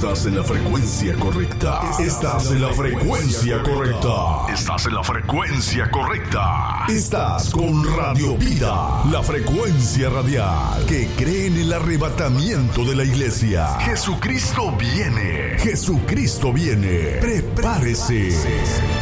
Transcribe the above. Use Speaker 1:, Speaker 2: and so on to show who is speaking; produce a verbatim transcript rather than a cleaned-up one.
Speaker 1: Estás en la frecuencia correcta. Estás en la frecuencia correcta. Estás en la frecuencia correcta. Estás con Radio Vida, la frecuencia radial que cree en el arrebatamiento de la iglesia. Jesucristo viene. Jesucristo viene. Prepárese.